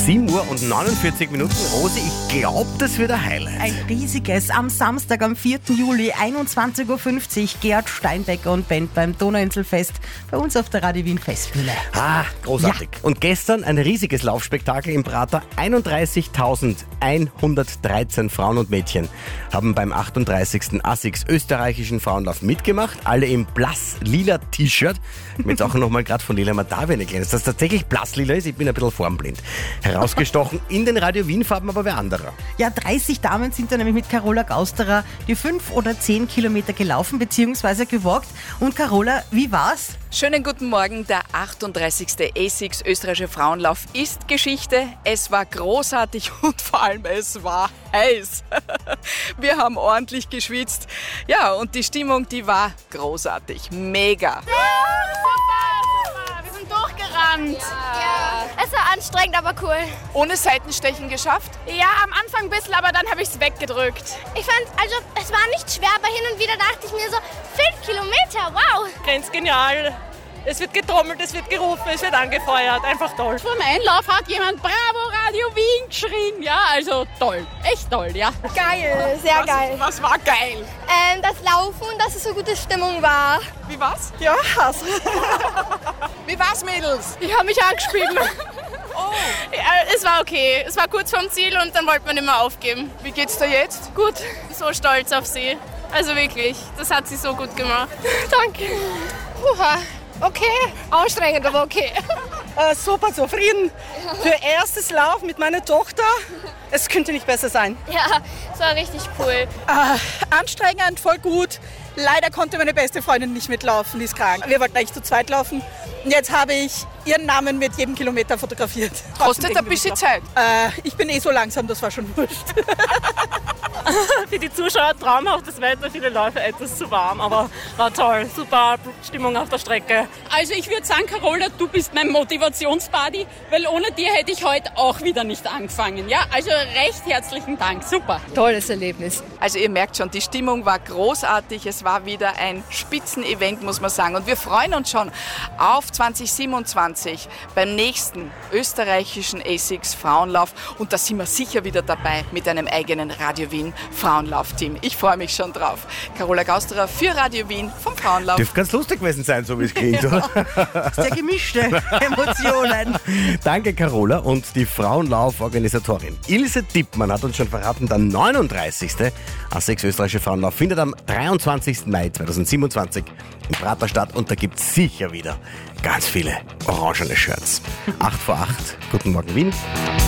7:49 Rosi, ich glaube, das wird ein Highlight. Ein riesiges am Samstag, am 4. Juli, 21:50 Uhr. Gerd Steinbecker und Band beim Donauinselfest bei uns auf der Radio Wien Festbühne. Großartig. Ja. Und gestern ein riesiges Laufspektakel im Prater. 31.113 Frauen und Mädchen haben beim 38. ASICS österreichischen Frauenlauf mitgemacht. Alle im blass-lila T-Shirt. Ich habe jetzt auch nochmal gerade von Lila Madavi erklärt, dass das tatsächlich blass-lila ist. Ich bin ein bisschen formblind. Herausgestochen in den Radio Wien-Farben, aber wer anderer. Ja, 30 Damen sind da nämlich mit Carola Gausterer die 5 oder 10 Kilometer gelaufen bzw. gewalkt. Und Carola, wie war's? Schönen guten Morgen. Der 38. ASICS österreichische Frauenlauf ist Geschichte. Es war großartig und vor allem es war heiß. Wir haben ordentlich geschwitzt. Ja, und die Stimmung, die war großartig. Mega. Wir sind durchgerannt. Ja. Es war anstrengend, aber cool. Ohne Seitenstechen geschafft? Ja, am Anfang ein bisschen, aber dann habe ich es weggedrückt. Ich fand, also es war nicht schwer, aber hin und wieder dachte ich mir so, 5 Kilometer, wow. Ganz genial. Es wird getrommelt, es wird gerufen, es wird angefeuert. Einfach toll. Vor dem Einlauf hat jemand Bravo Radio Wien geschrien. Ja, also toll. Echt toll, ja. Geil, sehr geil. Was war geil? Das Laufen und dass es so gute Stimmung war. Wie war's? Ja, Hass. Wie war's, Mädels? Ich habe mich angespielt. Oh. Ja, es war okay. Es war kurz vorm Ziel und dann wollte man nicht mehr aufgeben. Wie geht's dir jetzt? Gut, so stolz auf sie. Also wirklich, das hat sie so gut gemacht. Danke. Okay, anstrengend, aber okay. Super zufrieden. Für erstes Lauf mit meiner Tochter. Es könnte nicht besser sein. Ja, es war richtig cool. Anstrengend, voll gut. Leider konnte meine beste Freundin nicht mitlaufen, die ist krank. Wir wollten eigentlich zu zweit laufen. Und jetzt habe ich ihren Namen mit jedem Kilometer fotografiert. Kostet ein bisschen Zeit. Ich bin so langsam, das war schon wurscht. Für die Zuschauer traumhaftes Wetter, viele Läufe etwas zu warm, aber war toll. Super Stimmung auf der Strecke. Also ich würde sagen, Carola, du bist mein Motivationsbuddy, weil ohne dir hätte ich heute auch wieder nicht angefangen. Ja, also recht herzlichen Dank, super. Tolles Erlebnis. Also ihr merkt schon, die Stimmung war großartig. Es war wieder ein Spitzenevent, muss man sagen. Und wir freuen uns schon auf 2027 beim nächsten österreichischen ASICS Frauenlauf. Und da sind wir sicher wieder dabei mit einem eigenen Radio Wien Frauenlaufteam. Ich freue mich schon drauf. Carola Gausterer für Radio Wien vom Frauenlauf. Dürfte ganz lustig gewesen sein, so wie es klingt, oder? Sehr gemischte Emotionen. Danke, Carola. Und die Frauenlauf-Organisatorin Ilse Dippmann hat uns schon verraten, der 39. ASICS österreichische Frauenlauf findet am 23. Mai 2027 im Prater statt und da gibt es sicher wieder ganz viele orangene Shirts. 8 vor 8. Guten Morgen, Wien.